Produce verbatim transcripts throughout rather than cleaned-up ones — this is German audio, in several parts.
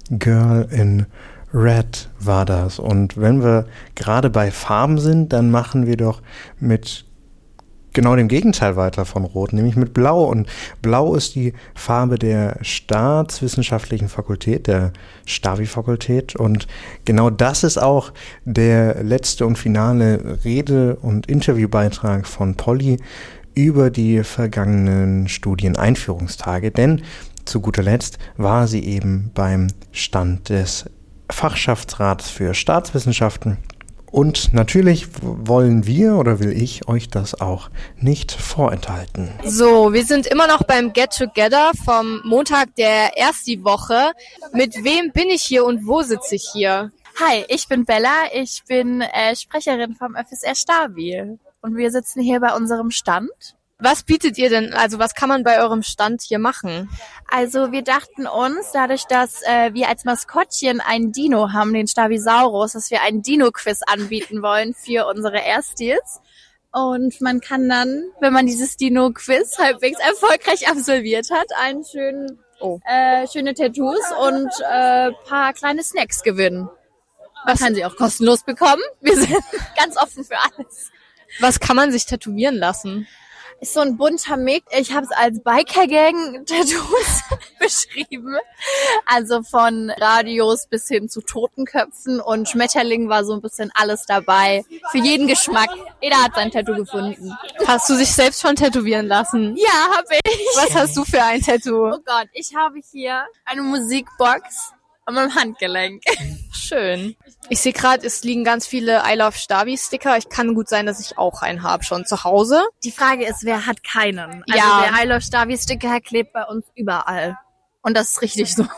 Girl in Red war das. Und wenn wir gerade bei Farben sind, dann machen wir doch mit genau dem Gegenteil weiter von Rot, nämlich mit Blau. Und Blau ist die Farbe der Staatswissenschaftlichen Fakultät, der Stavi-Fakultät. Und genau das ist auch der letzte und finale Rede- und Interviewbeitrag von Polly über die vergangenen Studieneinführungstage. Denn zu guter Letzt war sie eben beim Stand des Fachschaftsrats für Staatswissenschaften. Und natürlich wollen wir oder will ich euch das auch nicht vorenthalten. So, wir sind immer noch beim Get Together vom Montag der ersten Woche. Mit wem bin ich hier und wo sitze ich hier? Hi, ich bin Bella, ich bin äh, Sprecherin vom F S R Stabi und wir sitzen hier bei unserem Stand. Was bietet ihr denn, also was kann man bei eurem Stand hier machen? Also wir dachten uns, dadurch, dass äh, wir als Maskottchen einen Dino haben, den Stabisaurus, dass wir einen Dino-Quiz anbieten wollen für unsere Erstis. Und man kann dann, wenn man dieses Dino-Quiz halbwegs erfolgreich absolviert hat, einen schönen, oh. äh, schöne Tattoos und äh, paar kleine Snacks gewinnen. Man kann sie auch kostenlos bekommen. Wir sind ganz offen für alles. Was kann man sich tätowieren lassen? Ist so ein bunter Mix. Ich habe es als Biker-Gang-Tattoos beschrieben. Also von Radios bis hin zu Totenköpfen und Schmetterling war so ein bisschen alles dabei. Für jeden Geschmack. Jeder hat sein Tattoo gefunden. Hast du dich selbst schon tätowieren lassen? Ja, habe ich. Was hast du für ein Tattoo? Oh Gott, ich habe hier eine Musikbox an meinem Handgelenk. Schön. Ich sehe gerade, es liegen ganz viele I Love Stabi Sticker. Ich kann gut sein, dass ich auch einen habe schon zu Hause. Die Frage ist, wer hat keinen? Also ja. Der I Love Stabi Sticker klebt bei uns überall. Und das ist richtig so.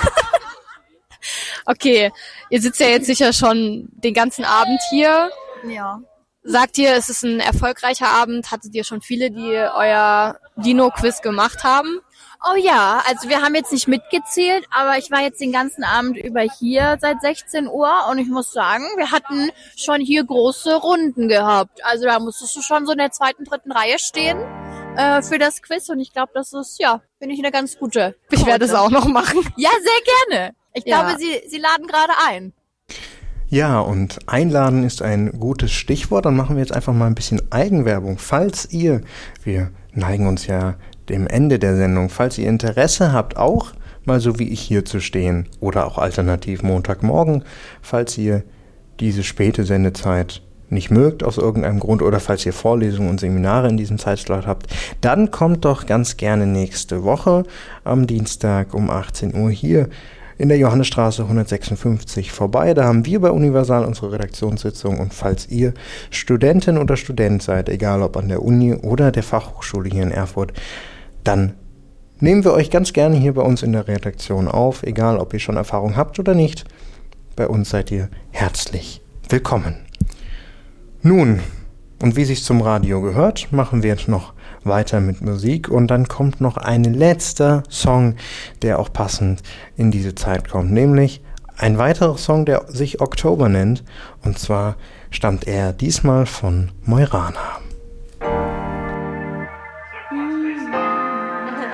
Okay, ihr sitzt ja jetzt sicher schon den ganzen Abend hier. Ja. Sagt ihr, es ist ein erfolgreicher Abend? Hattet ihr schon viele, die euer Dino-Quiz gemacht haben? Oh ja, also wir haben jetzt nicht mitgezählt, aber ich war jetzt den ganzen Abend über hier seit sechzehn Uhr und ich muss sagen, wir hatten schon hier große Runden gehabt. Also da musstest du schon so in der zweiten, dritten Reihe stehen äh, für das Quiz und ich glaube, das ist, ja, finde ich eine ganz gute Quote. Ich werde es auch noch machen. Ja, sehr gerne. Ich ja. glaube, Sie, Sie laden gerade ein. Ja, und einladen ist ein gutes Stichwort. Dann machen wir jetzt einfach mal ein bisschen Eigenwerbung. Falls ihr, wir neigen uns ja dem Ende der Sendung, falls ihr Interesse habt, auch mal so wie ich hier zu stehen oder auch alternativ Montagmorgen, falls ihr diese späte Sendezeit nicht mögt aus irgendeinem Grund oder falls ihr Vorlesungen und Seminare in diesem Zeitslot habt, dann kommt doch ganz gerne nächste Woche am Dienstag um achtzehn Uhr hier in der Johannesstraße hundertsechsundfünfzig vorbei. Da haben wir bei Universal unsere Redaktionssitzung und falls ihr Studentin oder Student seid, egal ob an der Uni oder der Fachhochschule hier in Erfurt, dann nehmen wir euch ganz gerne hier bei uns in der Redaktion auf, egal ob ihr schon Erfahrung habt oder nicht. Bei uns seid ihr herzlich willkommen. Nun, und wie sich's zum Radio gehört, machen wir jetzt noch weiter mit Musik und dann kommt noch ein letzter Song, der auch passend in diese Zeit kommt, nämlich ein weiterer Song, der sich Oktober nennt und zwar stammt er diesmal von Moirana.